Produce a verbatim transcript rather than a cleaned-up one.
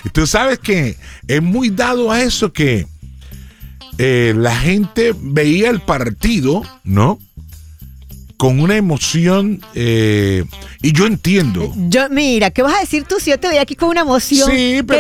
Tú sabes que es muy dado a eso que eh, la gente veía el partido, ¿no? Con una emoción, eh, y yo entiendo. Yo, mira, ¿qué vas a decir tú si yo te veía aquí con una emoción? Sí, pero